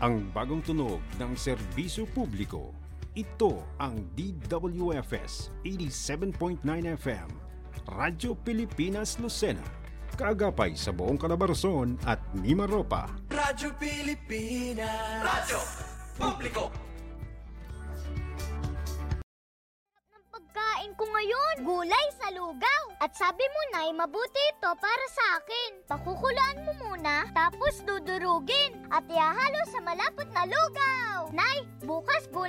Ang bagong tunog ng serbisyo publiko. Ito ang DWFS 87.9 FM, Radyo Pilipinas Lucena. Kaagapay sa buong Calabarzon at Mimaropa. Radyo Pilipinas, Radyo Publiko. Pagkain ko ngayon, gulay sa lugaw. At sabi mo, Nay, mabuti ito para sa akin. Pakukulaan mo muna, tapos dudurugin. At ihahalo sa malapot na lugaw. Nay, bukas gulay